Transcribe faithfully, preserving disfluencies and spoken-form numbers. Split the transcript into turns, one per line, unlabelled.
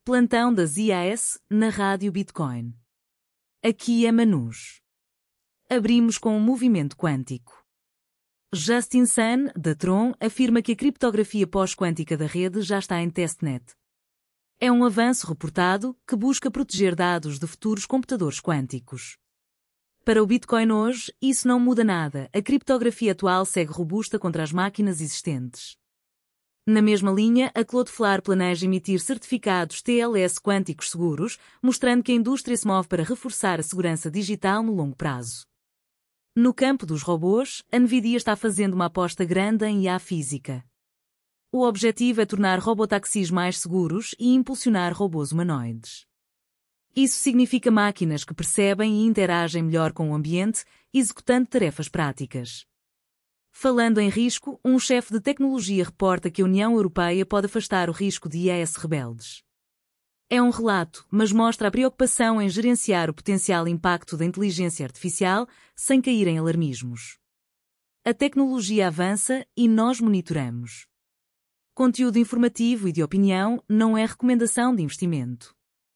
Plantão das I A S, na Rádio Bitcoin. Aqui é Manus. Abrimos com um movimento quântico. Justin Sun, da Tron, afirma que a criptografia pós-quântica da rede já está em testnet. É um avanço reportado que busca proteger dados de futuros computadores quânticos. Para o Bitcoin hoje, isso não muda nada, a criptografia atual segue robusta contra as máquinas existentes. Na mesma linha, a Cloudflare planeja emitir certificados T L S quânticos seguros, mostrando que a indústria se move para reforçar a segurança digital no longo prazo. No campo dos robôs, a Nvidia está fazendo uma aposta grande em I A física. O objetivo é tornar robotaxis mais seguros e impulsionar robôs humanoides. Isso significa máquinas que percebem e interagem melhor com o ambiente, executando tarefas práticas. Falando em risco, um chefe de tecnologia reporta que a União Europeia pode afastar o risco de I A S rebeldes. É um relato, mas mostra a preocupação em gerenciar o potencial impacto da inteligência artificial sem cair em alarmismos. A tecnologia avança e nós monitoramos. Conteúdo informativo e de opinião não é recomendação de investimento.